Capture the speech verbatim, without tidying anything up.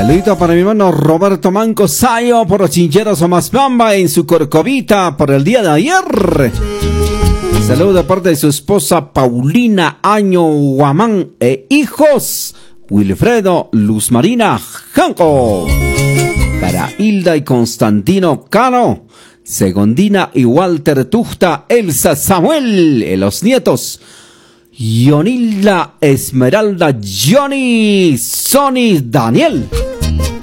Saludito para mi hermano Roberto Manco Sayo por los chincheros Omaspamba en su Corcovita por el día de ayer. Saludo de parte de su esposa Paulina Año Guamán e hijos Wilfredo, Luz Marina, Janco. Para Hilda y Constantino Cano, Segondina y Walter Tusta, Elsa Samuel, y los nietos Yonilda, Esmeralda, Johnny, Sonny, Daniel.